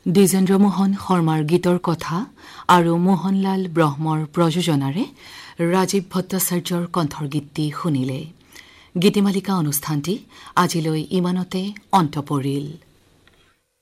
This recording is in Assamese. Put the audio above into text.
দ্বিজেন্দ্ৰ মোহন শৰ্মাৰ গীতৰ কথা আৰু মোহনলাল ব্ৰহ্মৰ প্ৰযোজনাৰে ৰাজীৱ ভট্টাচাৰ্যৰ কণ্ঠৰ গীতটি শুনিলে। গীতিমালিকা অনুষ্ঠানটি আজিলৈ ইমানতে অন্ত পৰিল।